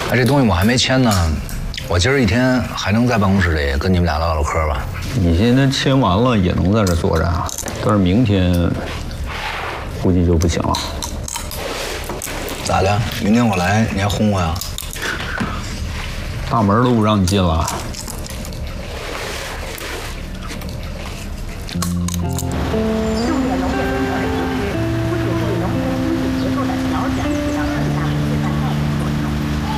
哎，这东西我还没签呢，我今儿一天还能在办公室里跟你们俩唠唠嗑吧？ 你现在签完了也能在这坐着啊，但是明天估计就不行了。 咋的？明天我来，你还轰我呀？ 大门都不让你进了。